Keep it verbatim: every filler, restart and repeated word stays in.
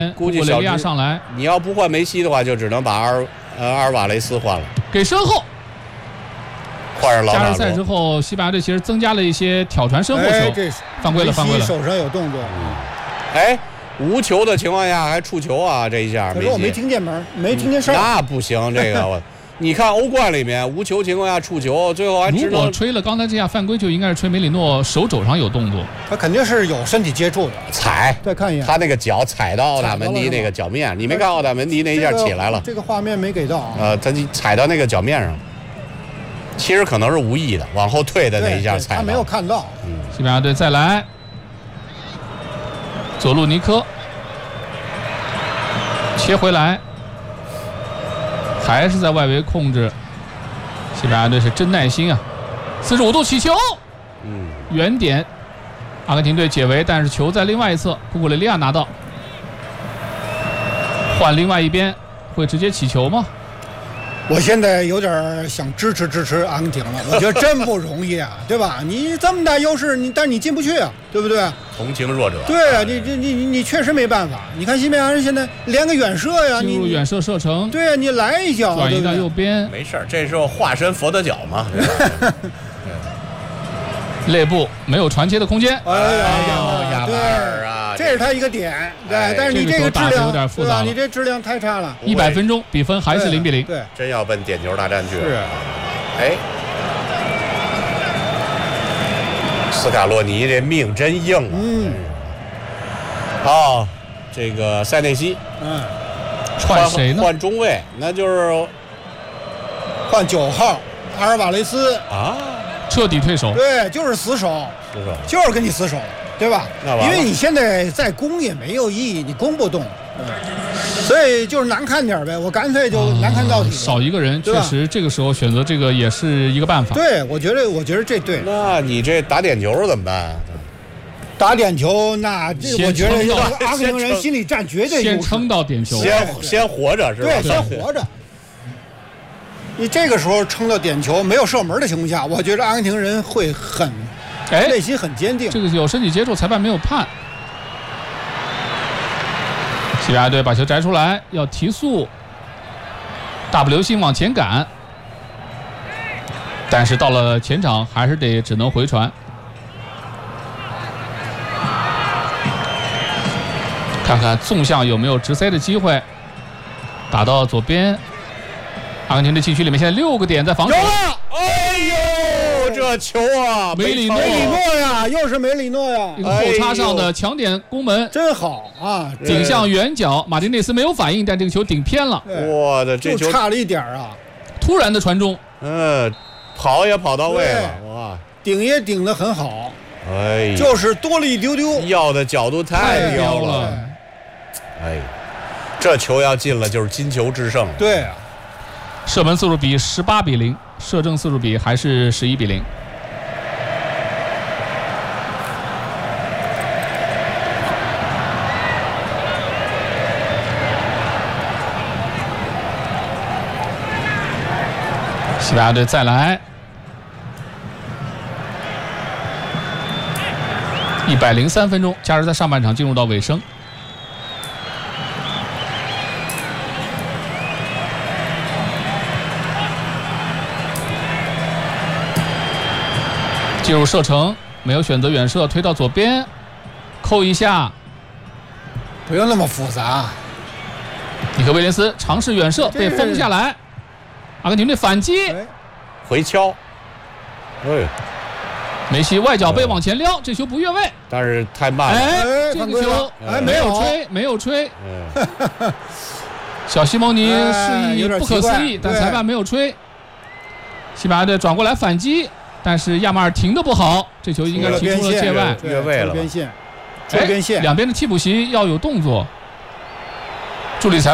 估计古雷利亚上来， 你要不换梅西的话，就只能把阿尔呃阿尔瓦雷斯换了， 给身后。 换上老塔罗。 加时赛之后，西班牙队其实增加了一些挑传身后球， 哎、 犯规了，犯规了。 手上有动作。 嗯、哎，无球的情况下还触球啊！这一下， 可是我没听见门，没听见声、嗯。 那不行，这个我。你看欧冠里面无球情况下触球，最后还如果吹了刚才这下犯规，就应该是吹梅里诺手肘上有动作， 他肯定是有身体接触的， 踩。 再看一眼， 他那个脚踩到奥塔门迪那个脚面，你没看奥塔门迪那一下起来了？ 这个、这个画面没给到啊。 呃，他踩到那个脚面上，其实可能是无意的，往后退的那一下踩到。 他没有看到。 嗯，西班牙队再来，左路尼科切回来。还是在外围控制，西班牙队是真耐心啊！四十五度起球， 嗯， 远点，阿根廷队解围，但是球在另外一侧，库库雷利亚拿到，换另外一边，会直接起球吗？ 我现在有点想支持支持阿根廷了，我觉得真不容易啊，对吧？你这么大优势，你但是你进不去啊，对不对？ 同情弱者。 对啊，你这你你你确实没办法。你看西班牙人现在连个远射呀， 进入远射射程。 对啊，你来一脚， 转移到右边， 没事，这时候化身佛得角嘛。 内部没有传切的空间。 哎呀， 亚马尔啊， 这是他一个点，对， 哎、 但是你这个质量有点复杂， 你这质量太差了。 一百分钟比分还是零比零， 对， 真要奔点球大战去了。 是， 哎，斯卡洛尼这命真硬啊。 嗯。 哦，这个塞内西， 嗯， 换谁呢？ 换中卫，那就是换九号阿尔瓦雷斯啊。 彻底退守， 对，就是死守， 死守， 就是跟你死守，对吧？ 那完了， 因为你现在再攻也没有意义，你攻不动，嗯，所以就是难看点呗，我干脆就难看到底、 啊，少一个人，确实这个时候选择这个也是一个办法。 对，我觉得，我觉得这对。 那你这打点球怎么办？ 打点球，那这我觉得阿根廷人心理占绝对优势， 先撑到点球， 先先活着是吧？ 对，先活着。你这个时候撑到点球没有射门的情况下，我觉得阿根廷人会很， 哎， 内心很坚定。 这个有身体接触，裁判没有判。西班牙队把球摘出来，要提速，大步流星往前赶，但是到了前场还是得只能回传。看看纵向有没有直塞的机会，打到左边。阿根廷的禁区里面现在六个点在防守。 有了！哎呦，这球啊， 梅里诺， 梅里诺呀，又是梅里诺呀， 一个后插上的强点攻门， 真好啊！ 顶向远角，马丁内斯没有反应，但这个球顶偏了。 我的这球差了一点啊！ 突然的传中， 嗯，跑也跑到位了，哇， 顶也顶得很好， 哎， 就是多了一丢丢， 要的角度太刁了，哎，这球要进了就是金球制胜了。 对啊。 射门次数比十八比零，射正次数比还是十一比零。西班牙队再来，一百零三分钟，加时在上半场进入到尾声。进入射程，没有选择远射，推到左边，扣一下， 不用那么复杂。 尼克威廉斯尝试远射，被封下来。阿根廷队反击， 回敲，哎， 梅西外脚背往前撩，这球不越位， 但是太慢了。 哎，这个球哎没有吹，没有吹。小西蒙尼示意不可思议，但裁判没有吹。西班牙队转过来反击。但是亚马尔停得不好，这球应该提出了界外， 越位了。 边线，边线， 两边的替补席要有动作。助理裁判。